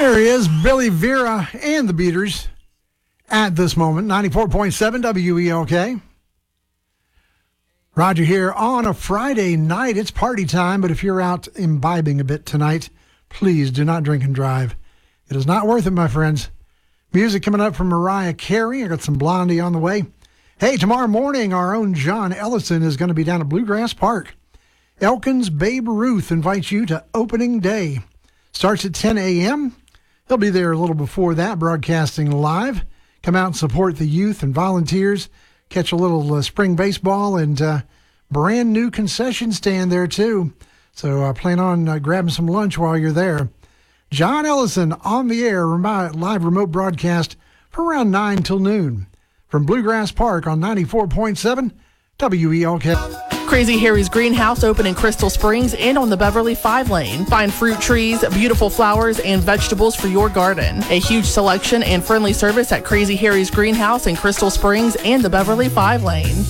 There he is, Billy Vera and the Beaters at this moment, 94.7 WELK. Roger here on a Friday night. It's party time, but if you're out imbibing a bit tonight, please do not drink and drive. It is not worth it, my friends. Music coming up from Mariah Carey. I got some Blondie on the way. Hey, tomorrow morning, our own John Ellison is going to be down at Bluegrass Park. Elkins Babe Ruth invites you to opening day. Starts at 10 a.m. He'll be there a little before that, broadcasting live. Come out and support the youth and volunteers. Catch a little spring baseball and brand new concession stand there, too. So plan on grabbing some lunch while you're there. John Ellison on the air, live remote broadcast for around 9 till noon. From Bluegrass Park on 94.7 WELK. Crazy Harry's Greenhouse open in Crystal Springs and on the Beverly 5 lane. Find fruit trees, beautiful flowers, and vegetables for your garden. A huge selection and friendly service at Crazy Harry's Greenhouse in Crystal Springs and the Beverly 5 lane.